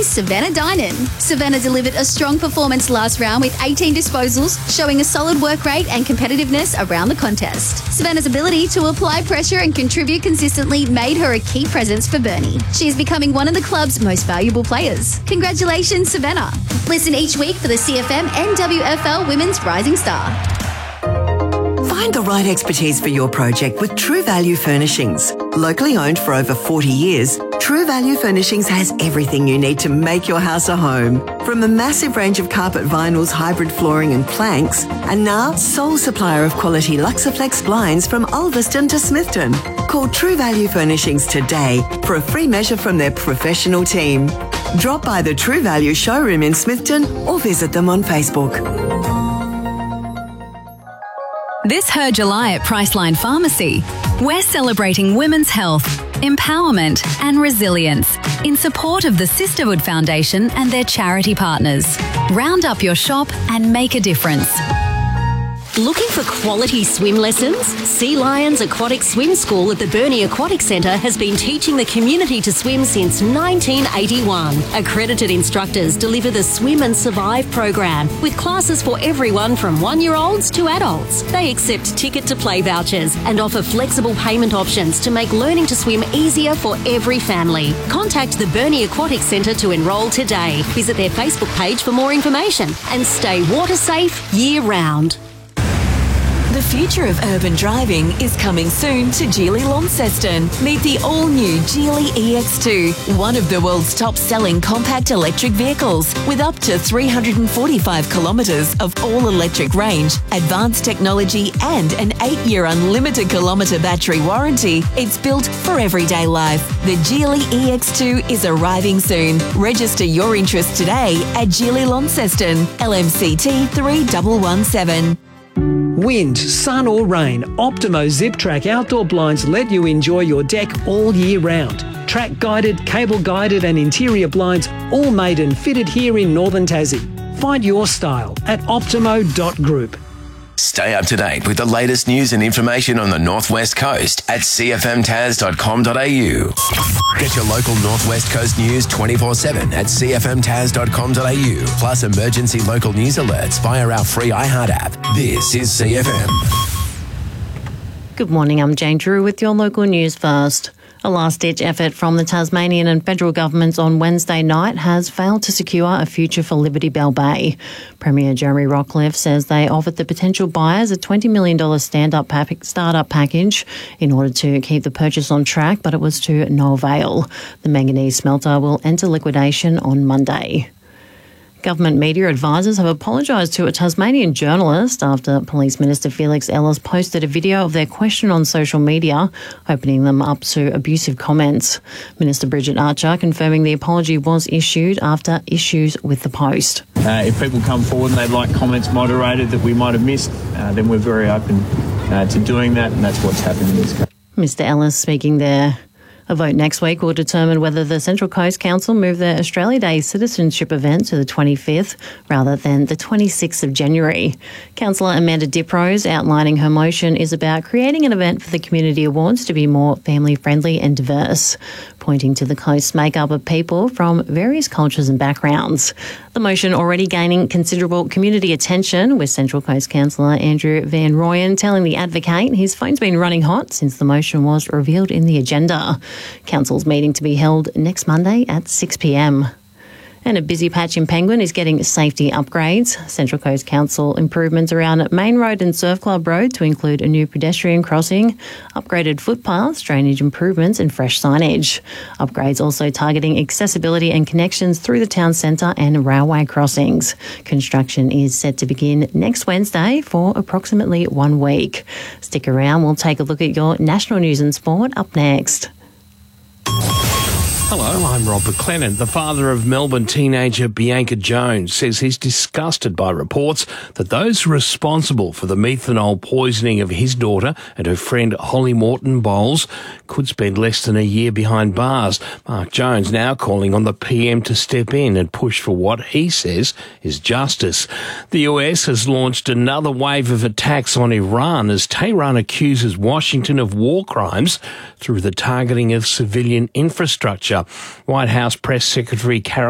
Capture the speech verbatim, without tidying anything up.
Sydney's Savannah Dynan. Savannah delivered a strong performance last round with eighteen disposals, showing a solid work rate and competitiveness around the contest. Savannah's ability to apply pressure and contribute consistently made her a key presence for Burnie. She is becoming one of the club's most valuable players. Congratulations, Savannah. Listen each week for the C F M N W F L Women's Rising Star. Find the right expertise for your project with True Value Furnishings. Locally owned for over forty years, True Value Furnishings has everything you need to make your house a home. From a massive range of carpet vinyls, hybrid flooring and planks, and now sole supplier of quality Luxaflex blinds from Ulverston to Smithton. Call True Value Furnishings today for a free measure from their professional team. Drop by the True Value showroom in Smithton or visit them on Facebook. This Her July at Priceline Pharmacy. We're celebrating women's health, empowerment and resilience in support of the Sisterhood Foundation and their charity partners. Round up your shop and make a difference. Looking for quality swim lessons? Sea Lions Aquatic Swim School at the Burnie Aquatic Centre has been teaching the community to swim since nineteen eighty-one. Accredited instructors deliver the Swim and Survive program with classes for everyone from one-year-olds to adults. They accept ticket-to-play vouchers and offer flexible payment options to make learning to swim easier for every family. Contact the Burnie Aquatic Centre to enrol today. Visit their Facebook page for more information and stay water safe year-round. The future of urban driving is coming soon to Geely Launceston. Meet the all-new Geely E X two, one of the world's top-selling compact electric vehicles with up to three hundred forty-five kilometres of all-electric range, advanced technology and an eight-year unlimited kilometre battery warranty. It's built for everyday life. The Geely E X two is arriving soon. Register your interest today at Geely Launceston, L M C T three one one seven. Wind, sun or rain, Optimo Zip Track outdoor blinds let you enjoy your deck all year round. Track guided, cable guided and interior blinds all made and fitted here in Northern Tassie. Find your style at optimo dot group. Stay up to date with the latest news and information on the Northwest Coast at c f m tas dot com dot a u. Get your local Northwest Coast news twenty-four seven at c f m tas dot com dot a u, plus emergency local news alerts via our free iHeart app. This is C F M. Good morning, I'm Jane Drew with your local news first. A last-ditch effort from the Tasmanian and federal governments on Wednesday night has failed to secure a future for Liberty Bell Bay. Premier Jeremy Rockcliffe says they offered the potential buyers a twenty million dollars stand-up pack- start-up package in order to keep the purchase on track, but it was to no avail. The manganese smelter will enter liquidation on Monday. Government media advisors have apologised to a Tasmanian journalist after Police Minister Felix Ellis posted a video of their question on social media, opening them up to abusive comments. Minister Bridget Archer confirming the apology was issued after issues with the post. Uh, if people come forward and they'd like comments moderated that we might have missed, uh, then we're very open uh, to doing that, and that's what's happened in this case. Mister Ellis speaking there. A vote next week will determine whether the Central Coast Council move their Australia Day citizenship event to the twenty-fifth rather than the twenty-sixth of January. Councillor Amanda Diprose outlining her motion is about creating an event for the Community Awards to be more family-friendly and diverse, pointing to the coast's makeup of people from various cultures and backgrounds. The motion already gaining considerable community attention, with Central Coast Councillor Andrew Van Rooyen telling The Advocate his phone's been running hot since the motion was revealed in the agenda. Council's meeting to be held next Monday at six p m. And a busy patch in Penguin is getting safety upgrades. Central Coast Council improvements around Main Road and Surf Club Road to include a new pedestrian crossing, upgraded footpaths, drainage improvements and fresh signage. Upgrades also targeting accessibility and connections through the town centre and railway crossings. Construction is set to begin next Wednesday for approximately one week. Stick around, we'll take a look at your national news and sport up next. Hello, I'm Rob McLennan. The father of Melbourne teenager Bianca Jones says he's disgusted by reports that those responsible for the methanol poisoning of his daughter and her friend Holly Morton Bowles could spend less than a year behind bars. Mark Jones now calling on the P M to step in and push for what he says is justice. The U S has launched another wave of attacks on Iran as Tehran accuses Washington of war crimes through the targeting of civilian infrastructure. White House Press Secretary Carol